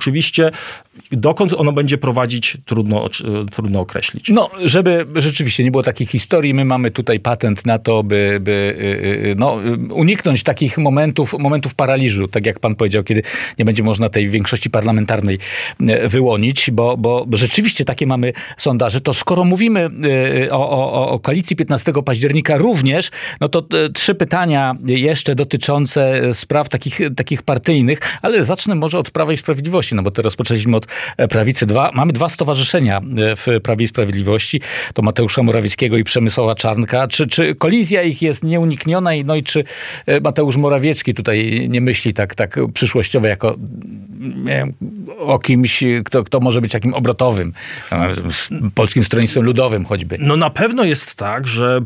oczywiście dokąd ono będzie prowadzić, trudno określić. No, żeby rzeczywiście nie było takich historii, my mamy tutaj patent na to, by uniknąć takich momentów paraliżu, tak jak pan powiedział, kiedy nie będzie można tej większości parlamentarnej wyłonić, bo rzeczywiście takie mamy sondaże. To skoro mówimy o koalicji 15 października również, no to 3 pytania jeszcze dotyczące spraw takich partyjnych, ale zacznę może od Prawa i Sprawiedliwości, no bo to rozpoczęliśmy od Prawicy. Mamy 2 stowarzyszenia w Prawie i Sprawiedliwości, to Mateusza Morawieckiego i Przemysława Czarnka. Czy kolizja ich jest nieunikniona i czy Mateusz Morawiecki tutaj nie myśli tak przyszłościowo jako o kimś, kto może być takim obrotowym, Polskim Stronnictwem Ludowym choćby? No na pewno jest tak, że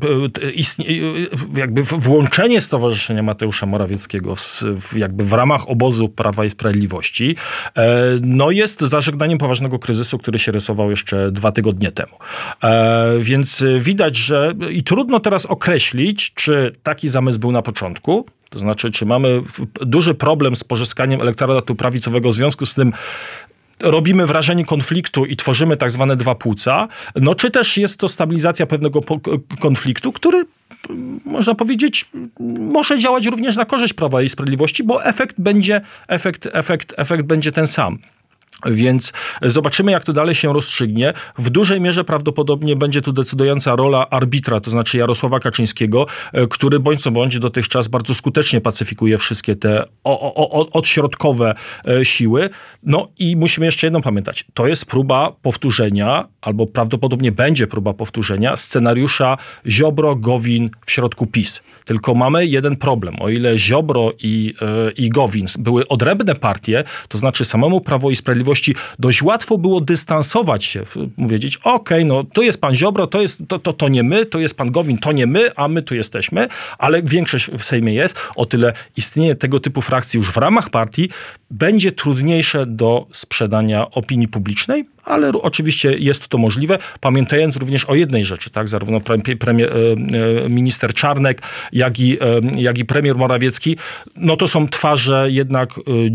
jakby włączenie Stowarzyszenia Mateusza Morawieckiego w ramach obozu Prawa i Sprawiedliwości jest zażegnaniem poważnego kryzysu, który się rysował jeszcze 2 tygodnie temu. Więc widać, że i trudno teraz określić, czy taki zamysł był na początku. To znaczy, czy mamy duży problem z pozyskaniem elektoratu prawicowego, w związku z tym robimy wrażenie konfliktu i tworzymy tak zwane 2 płuca, czy też jest to stabilizacja pewnego konfliktu, który, można powiedzieć, może działać również na korzyść Prawa i Sprawiedliwości, bo efekt będzie ten sam. Więc zobaczymy, jak to dalej się rozstrzygnie. W dużej mierze prawdopodobnie będzie tu decydująca rola arbitra, to znaczy Jarosława Kaczyńskiego, który bądź co bądź dotychczas bardzo skutecznie pacyfikuje wszystkie te odśrodkowe siły. No i musimy jeszcze jedno pamiętać. To jest próba powtórzenia, albo prawdopodobnie będzie próba powtórzenia scenariusza Ziobro-Gowin w środku PiS. Tylko mamy jeden problem. O ile Ziobro i Gowin były odrębne partie, to znaczy samemu Prawo i Sprawiedliwość dość łatwo było dystansować się, powiedzieć, to jest pan Ziobro, to nie my, to jest pan Gowin, to nie my, a my tu jesteśmy, ale większość w Sejmie jest. O tyle istnienie tego typu frakcji już w ramach partii będzie trudniejsze do sprzedania opinii publicznej, ale oczywiście jest to możliwe, pamiętając również o jednej rzeczy, tak? Zarówno minister Czarnek, jak i premier Morawiecki, to są twarze jednak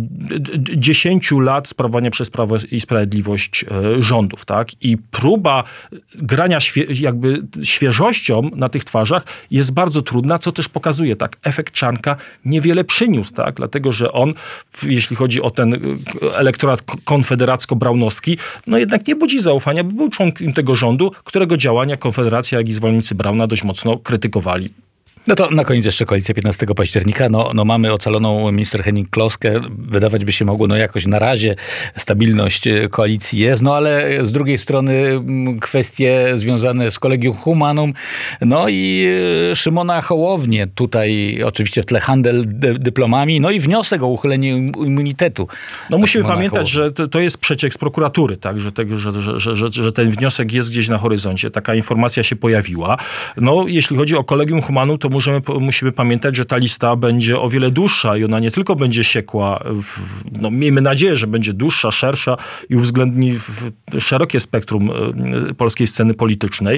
10 lat sprawowania przez Prawo i Sprawiedliwość rządów, tak? I próba grania świeżością na tych twarzach jest bardzo trudna, co też pokazuje, tak? Efekt Czarnka niewiele przyniósł, tak? Dlatego, że on, jeśli chodzi o ten elektorat konfederacko-braunowski, jednak nie budzi zaufania, bo był członkiem tego rządu, którego działania Konfederacja, jak i zwolennicy Brauna dość mocno krytykowali. No to na koniec jeszcze koalicja 15 października. Mamy ocaloną minister Hennig-Kloskę. Wydawać by się mogło, jakoś na razie stabilność koalicji jest, ale z drugiej strony kwestie związane z Collegium Humanum, i Szymona Hołownię. Tutaj oczywiście w tle handel dyplomami, i wniosek o uchylenie immunitetu. Musimy pamiętać, że to jest przeciek z prokuratury, tak, że ten wniosek jest gdzieś na horyzoncie. Taka informacja się pojawiła. Jeśli chodzi o Collegium Humanum, to musimy pamiętać, że ta lista będzie o wiele dłuższa i ona nie tylko będzie siekła, miejmy nadzieję, że będzie dłuższa, szersza i uwzględni szerokie spektrum polskiej sceny politycznej.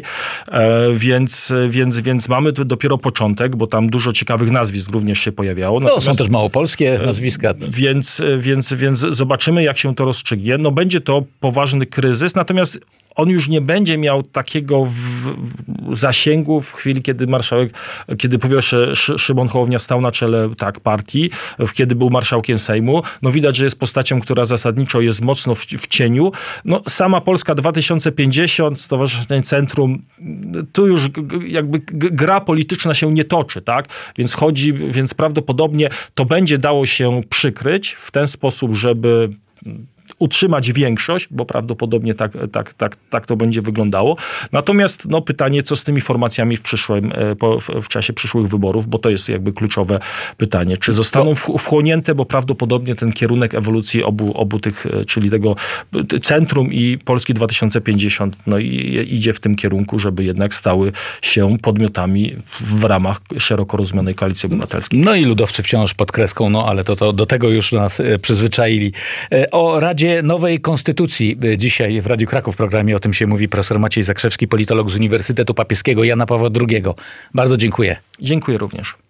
Więc mamy tu dopiero początek, bo tam dużo ciekawych nazwisk również się pojawiało. Są też małopolskie nazwiska. Więc zobaczymy, jak się to rozstrzygnie. Będzie to poważny kryzys, natomiast on już nie będzie miał takiego zasięgu w chwili, kiedy po pierwsze Szymon Hołownia stał na czele partii, kiedy był marszałkiem Sejmu. Widać, że jest postacią, która zasadniczo jest mocno w cieniu. Sama Polska 2050, Stowarzyszenie Centrum, tu już jakby gra polityczna się nie toczy, tak? Więc prawdopodobnie to będzie dało się przykryć w ten sposób, żeby utrzymać większość, bo prawdopodobnie tak to będzie wyglądało. Natomiast pytanie, co z tymi formacjami w czasie przyszłych wyborów, bo to jest jakby kluczowe pytanie. Czy zostaną wchłonięte, bo prawdopodobnie ten kierunek ewolucji obu tych, czyli tego Centrum i Polski 2050, idzie w tym kierunku, żeby jednak stały się podmiotami w ramach szeroko rozumianej Koalicji Obywatelskiej. I ludowcy wciąż pod kreską, ale to do tego już nas przyzwyczaili. O Radzie Nowej Konstytucji dzisiaj w Radiu Kraków w programie O tym się mówi profesor Maciej Zakrzewski, politolog z Uniwersytetu Papieskiego Jana Pawła II. Bardzo dziękuję. Dziękuję również.